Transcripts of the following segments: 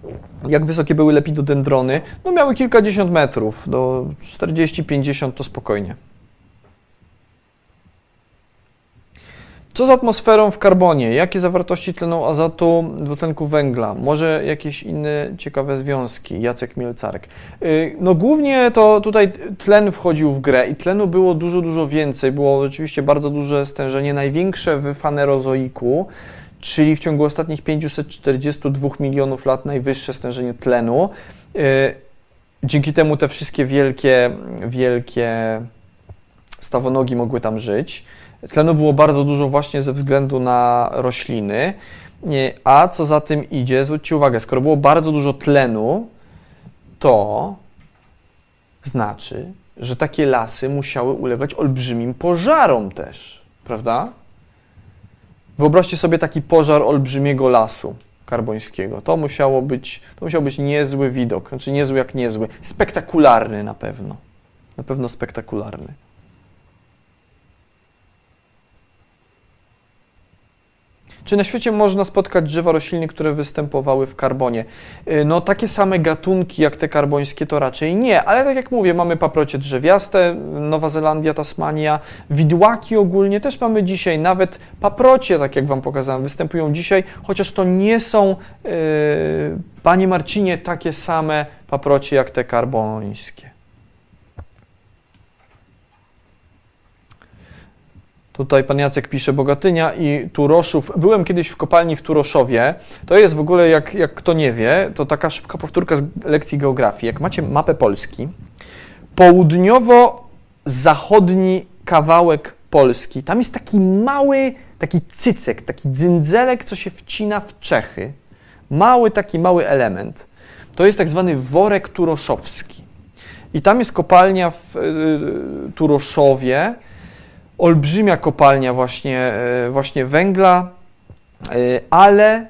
Jak wysokie były lepidodendrony? No miały kilkadziesiąt metrów, do 40-50 to spokojnie. Co z atmosferą w karbonie? Jakie zawartości tlenu azotu, dwutlenku węgla? Może jakieś inne ciekawe związki? Jacek Mielcarek. No głównie to tutaj tlen wchodził w grę i tlenu było dużo więcej. Było oczywiście bardzo duże stężenie, największe w fanerozoiku, czyli w ciągu ostatnich 542 milionów lat najwyższe stężenie tlenu. Dzięki temu te wszystkie wielkie stawonogi mogły tam żyć. Tlenu było bardzo dużo właśnie ze względu na rośliny, a co za tym idzie, zwróćcie uwagę, skoro było bardzo dużo tlenu, to znaczy, że takie lasy musiały ulegać olbrzymim pożarom też, prawda? Wyobraźcie sobie taki pożar olbrzymiego lasu karbońskiego. To musiał być niezły widok, znaczy niezły jak niezły, spektakularny na pewno spektakularny. Czy na świecie można spotkać drzewa rośliny, które występowały w karbonie? No takie same gatunki jak te karbońskie to raczej nie, ale tak jak mówię, mamy paprocie drzewiaste, Nowa Zelandia, Tasmania, widłaki ogólnie też mamy dzisiaj, nawet paprocie, tak jak Wam pokazałem, występują dzisiaj, chociaż to nie są, Panie Marcinie, takie same paprocie jak te karbońskie. Tutaj pan Jacek pisze Bogatynia i Turoszów. Byłem kiedyś w kopalni w Turoszowie. To jest w ogóle, jak kto nie wie, to taka szybka powtórka z lekcji geografii. Jak macie mapę Polski, południowo-zachodni kawałek Polski, tam jest taki mały, taki cycek, taki dzyndzelek, co się wcina w Czechy. Taki mały element. To jest tak zwany worek turoszowski. I tam jest kopalnia w Turoszowie, olbrzymia kopalnia właśnie węgla, ale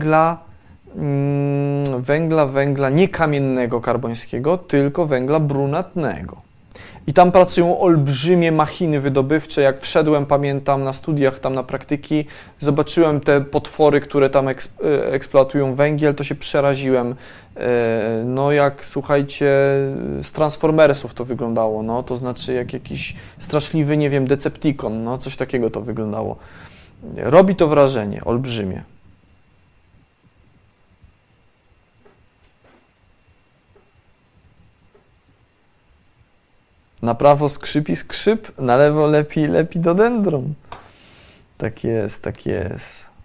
węgla nie kamiennego karbońskiego, tylko węgla brunatnego. I tam pracują olbrzymie machiny wydobywcze. Jak wszedłem, pamiętam, na studiach, tam na praktyki, zobaczyłem te potwory, które tam eksploatują węgiel, to się przeraziłem. No jak, słuchajcie, z Transformersów to wyglądało, no to znaczy jak jakiś straszliwy, nie wiem, Decepticon, no coś takiego to wyglądało. Robi to wrażenie, olbrzymie. Na prawo skrzypi skrzyp, na lewo lepi lepidodendron. Tak jest, tak jest.